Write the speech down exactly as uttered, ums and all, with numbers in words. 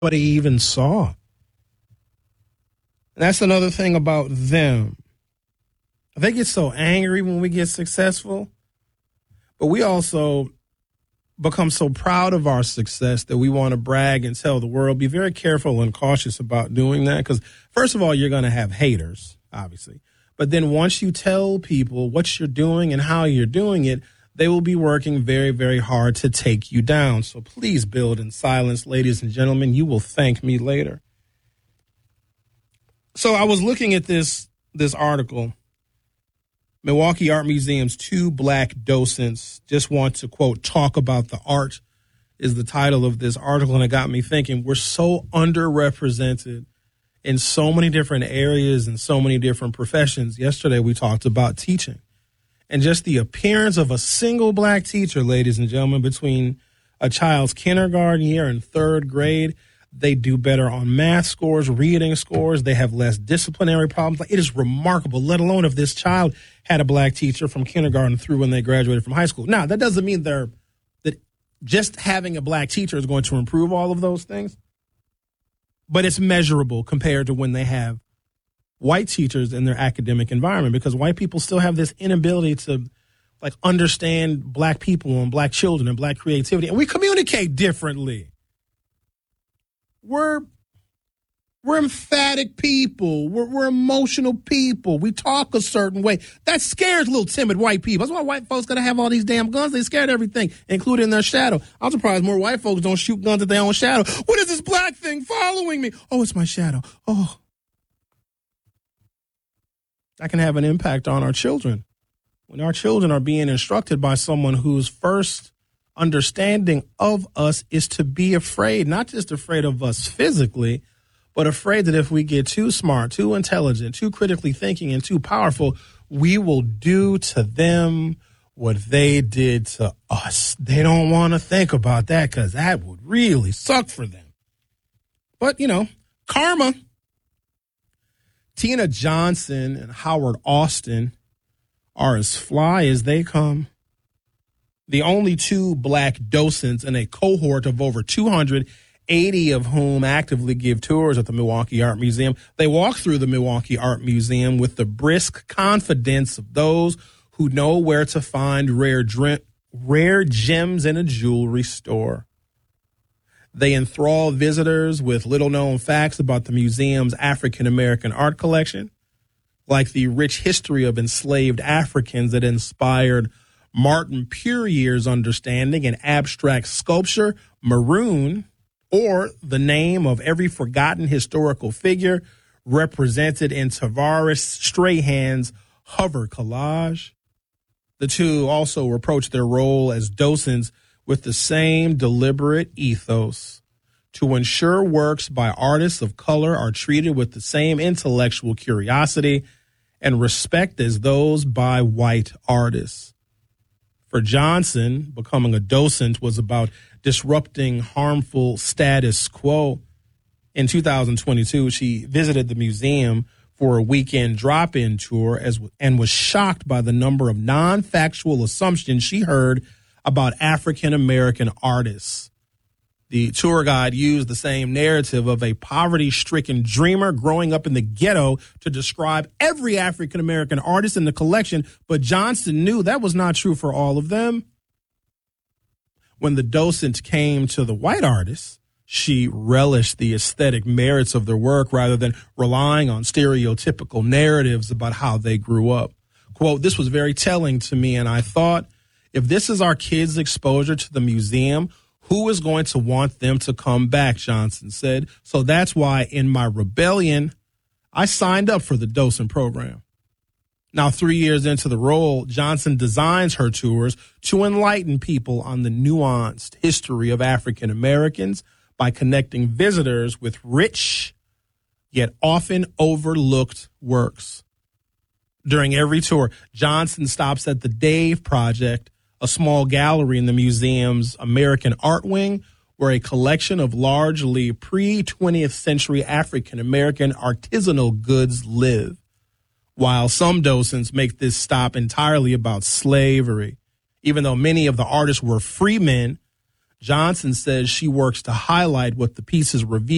nobody even saw. And that's another thing about them. They get so angry when we get successful, but we also become so proud of our success that we want to brag and tell the world. Be very careful and cautious about doing that because, first of all, you're going to have haters, obviously. But then once you tell people what you're doing and how you're doing it, they will be working very, very hard to take you down. So please build in silence, ladies and gentlemen. You will thank me later. So I was looking at this this article. Milwaukee Art Museum's two black docents just want to, quote, talk about the art is the title of this article. And it got me thinking, we're so underrepresented in so many different areas and so many different professions. Yesterday, we talked about teaching. And just the appearance of a single black teacher, ladies and gentlemen, between a child's kindergarten year and third grade, they do better on math scores, reading scores. They have less disciplinary problems. Like, it is remarkable, let alone if this child had a black teacher from kindergarten through when they graduated from high school. Now, that doesn't mean they're that just having a black teacher is going to improve all of those things, but it's measurable compared to when they have white teachers in their academic environment, because white people still have this inability to like understand black people and black children and black creativity. And we communicate differently. We're we're emphatic people. We're, we're emotional people. We talk a certain way. That scares little timid white people. That's why white folks got to have all these damn guns. They scared of everything, including their shadow. I'm surprised more white folks don't shoot guns at their own shadow. What is this black thing following me? Oh, it's my shadow. Oh. That can have an impact on our children. When our children are being instructed by someone whose first understanding of us is to be afraid, not just afraid of us physically, but afraid that if we get too smart, too intelligent, too critically thinking, and too powerful, we will do to them what they did to us. They don't want to think about that because that would really suck for them. But, you know, karma. Tina Johnson and Howard Austin are as fly as they come. The only two black docents in a cohort of over two hundred, eighty of whom actively give tours at the Milwaukee Art Museum. They walk through the Milwaukee Art Museum with the brisk confidence of those who know where to find rare, dr- rare gems in a jewelry store. They enthrall visitors with little-known facts about the museum's African-American art collection, like the rich history of enslaved Africans that inspired Martin Puryear's understanding in abstract sculpture, Maroon, or the name of every forgotten historical figure represented in Tavares Strahan's Hover collage. The two also approach their role as docents with the same deliberate ethos to ensure works by artists of color are treated with the same intellectual curiosity and respect as those by white artists. For Johnson, becoming a docent was about disrupting harmful status quo. In two thousand twenty-two, she visited the museum for a weekend drop-in tour as, and was shocked by the number of non-factual assumptions she heard about African-American artists. The tour guide used the same narrative of a poverty-stricken dreamer growing up in the ghetto to describe every African-American artist in the collection, but Johnson knew that was not true for all of them. When the docent came to the white artists, she relished the aesthetic merits of their work rather than relying on stereotypical narratives about how they grew up. Quote, "This was very telling to me, and I thought, if this is our kids' exposure to the museum, who is going to want them to come back?" Johnson said. "So that's why in my rebellion, I signed up for the docent program." Now, three years into the role, Johnson designs her tours to enlighten people on the nuanced history of African Americans by connecting visitors with rich, yet often overlooked works. During every tour, Johnson stops at the Dave Project, a small gallery in the museum's American Art Wing, where a collection of largely pre-twentieth century African-American artisanal goods live. While some docents make this stop entirely about slavery, even though many of the artists were free men, Johnson says she works to highlight what the pieces reveal